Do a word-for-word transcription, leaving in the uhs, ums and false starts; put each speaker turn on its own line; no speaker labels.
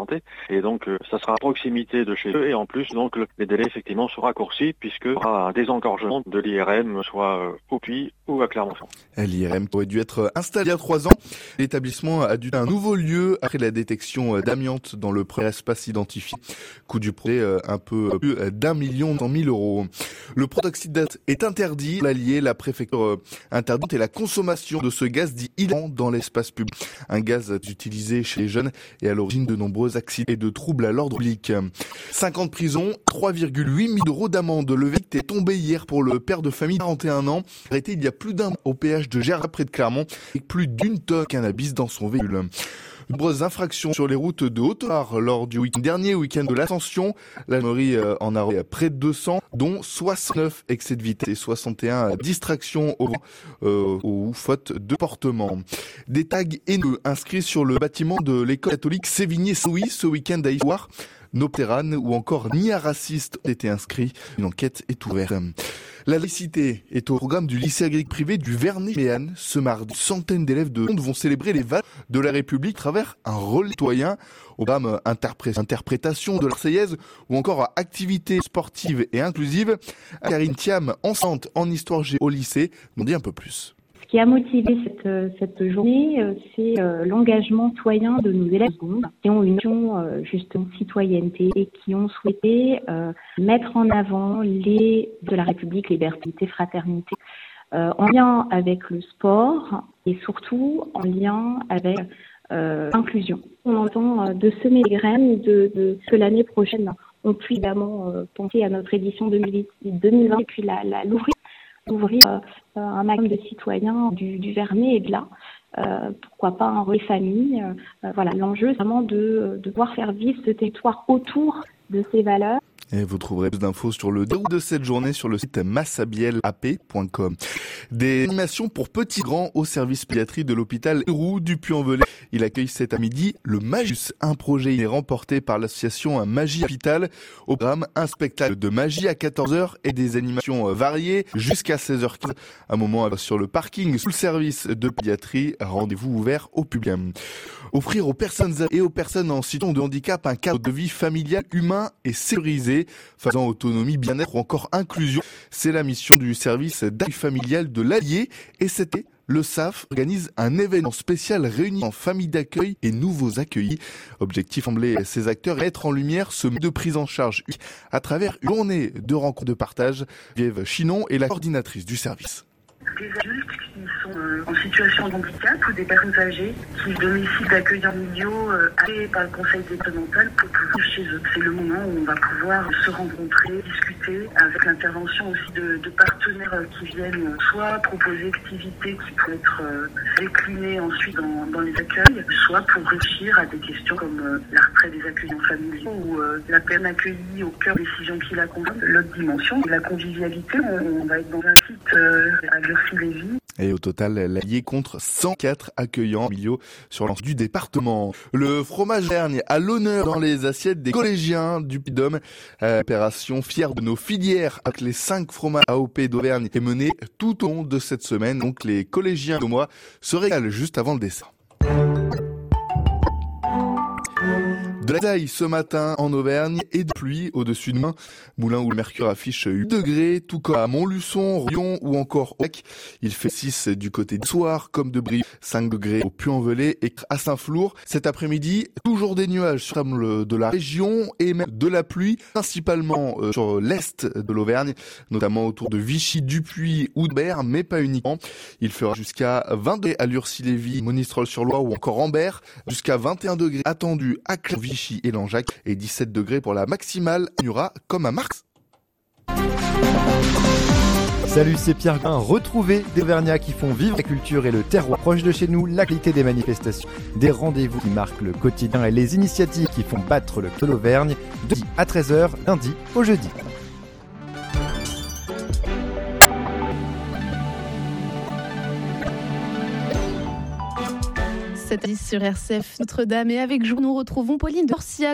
santé. Et donc, euh, ça sera à proximité de chez eux. Et en plus, donc, le, les délais effectivement sont raccourcis puisque il y aura un désengorgement de l'I R M, soit euh, au Puy ou à Clermont-Ferrand.
L'I R M aurait dû être installé il y a trois ans. L'établissement a dû un nouveau lieu après la détection d'amiante dans le premier espace identifié. Coût du projet un peu plus d'un million cent mille euros. Le protoxyde d'azote est interdit. L'Allier, la préfecture interdite et la consommation de ce gaz dit hilarant dans l'espace public. Un gaz utilisé chez les jeunes et à l'origine de nombreux accidents et de troubles à l'ordre public. cinq ans de prison, trois virgule huit millions d'euros d'amende. Le verdict est tombé hier pour le père de famille, quarante et un ans, arrêté il y a plus d'un mois au péage de Gérard près de Clermont, avec plus d'une tonne de cannabis dans son véhicule. De nombreuses infractions sur les routes de Haute-Loire lors du week-end dernier, week-end de l'Ascension. La gendarmerie en a arrêté près de deux cents, dont soixante-neuf excès de vitesse et soixante et un distractions au, euh, ou faute de portement. Des tags haineux inscrits sur le bâtiment de l'école catholique Sévigné-Souy ce week-end à Issoire. No Terran ou encore Nia raciste ont été inscrits. Une enquête est ouverte. La laïcité est au programme du lycée agricole privé du Vernet-Méane. Ce mardi, centaines d'élèves de monde vont célébrer les valeurs de la République à travers un rôle citoyen. Au programme interpré- interprétation de l'Arseillaise ou encore activités sportives et inclusives. Karine Thiam, enseignante en histoire géo au lycée, nous dit un peu plus.
Ce qui a motivé cette, cette journée, c'est l'engagement citoyen de nos élèves secondes qui ont une mission justement citoyenneté et qui ont souhaité euh, mettre en avant les de la République, liberté, fraternité, euh, en lien avec le sport et surtout en lien avec euh, l'inclusion. On entend de semer les graines de, de que l'année prochaine on puisse évidemment euh, penser à notre édition deux mille vingt et puis la, la l'ouvrir. Ouvrir euh, un maximum de citoyens du, du Vernet et de là, euh, pourquoi pas un relais famille. Euh, voilà, l'enjeu c'est vraiment de, de pouvoir faire vivre ce territoire autour de ces valeurs.
Et vous trouverez plus d'infos sur le déroulé de cette journée sur le site massabielle a p point com. Des animations pour petits grands au service pédiatrie de l'hôpital Héroux du Puy-en-Velay. Il accueille cet après-midi le Magus, un projet inhérent porté par l'association Magie Hôpital. Au programme, un spectacle de magie à quatorze heures et des animations variées jusqu'à seize heures quinze. Un moment sur le parking sous le service de pédiatrie. Rendez-vous ouvert au public. Offrir aux personnes et aux personnes en situation de handicap un cadre de vie familial, humain et sécurisé, faisant autonomie, bien-être ou encore inclusion. C'est la mission du service d'accueil familial de l'Allier. Et cet été, le S A F organise un événement spécial réunissant familles d'accueil et nouveaux accueillis. Objectif, embler ces acteurs et mettre en lumière ce mode de prise en charge à travers une journée de rencontres de partage. Viève Chinon est la coordinatrice du service.
Des adultes qui sont euh, en situation de handicap ou des personnes âgées qui domicilient d'accueil en milieu euh, agréé par le conseil départemental pour pouvoir vivre chez eux. C'est le moment où on va pouvoir se rencontrer, discuter avec l'intervention aussi de, de partenaires euh, qui viennent euh, soit proposer activités qui peuvent être euh, déclinées ensuite dans, dans les accueils, soit pour réfléchir à des questions comme euh, la retraite des accueillants familiaux ou euh, la personne accueillie au cœur des décisions qui l'accompagnent. L'autre dimension, la convivialité, on, on va être dans un site euh, à Lurcy-Lévis.
Et au total, l'Allier compte cent quatre accueillants milieu sur l'ensemble du département. Le fromage d'Auvergne à l'honneur dans les assiettes des collégiens du Puy-de-Dôme. Euh, opération fière de nos filières avec les cinq fromages A O P d'Auvergne est menée tout au long de cette semaine. Donc les collégiens de moi se régalent juste avant le dessert. De la grisaille ce matin en Auvergne et de pluie au-dessus de Main. Moulins où le mercure affiche huit degrés, tout comme à Montluçon, Rion ou encore au Bec. Il fait six du côté du Soir comme de Brie, cinq degrés au Puy-en-Velay et à Saint-Flour. Cet après-midi, toujours des nuages sur l'ensemble de la région et même de la pluie, principalement euh, sur l'est de l'Auvergne, notamment autour de Vichy, Dupuis ou de Berre, mais pas uniquement. Il fera jusqu'à vingt degrés à Lurcy-Lévis, Monistrol-sur-Loire ou encore Ambert, jusqu'à vingt et un degrés attendus à Clermont, Vichy et Langeac et dix-sept degrés pour la maximale à Murat comme à Marx.
Salut, c'est Pierre Gain. Retrouvez des Auvergnats qui font vivre la culture et le terroir proche de chez nous, la qualité des manifestations, des rendez-vous qui marquent le quotidien et les initiatives qui font battre le cœur de l'Auvergne, de midi à treize heures, lundi au jeudi.
sept à dix sur R C F Notre-Dame et avec jour nous retrouvons Pauline Dorcia.